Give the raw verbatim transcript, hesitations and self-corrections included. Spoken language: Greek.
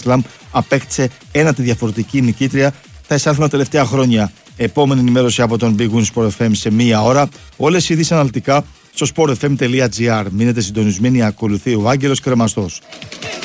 Slam απέκτησε ένατη διαφορετική νικήτρια. Θα εισέλθουν τα τελευταία χρόνια. Επόμενη ενημέρωση από τον Big Win Sport εφ εμ σε μία ώρα. Όλες οι ειδήσεις αναλυτικά στο sport f m τελεία g r. Μείνετε συντονισμένοι, ακολουθεί ο Άγγελος Κρεμαστός.